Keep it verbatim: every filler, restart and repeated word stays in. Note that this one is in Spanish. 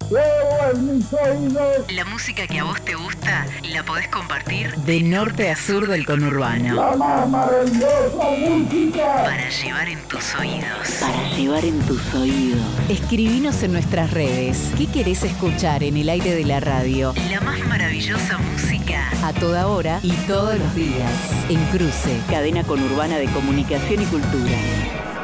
llevo en mis oídos. La música que a vos te gusta la podés compartir de norte a sur del conurbano. La más maravillosa música. Para llevar en tus oídos. Para llevar en tus oídos. Escribinos en nuestras redes. ¿Qué querés escuchar en el aire de la radio? La más maravillosa música. A toda hora y todos los días. En Cruce. Cadena conurbana de comunicación y cultura.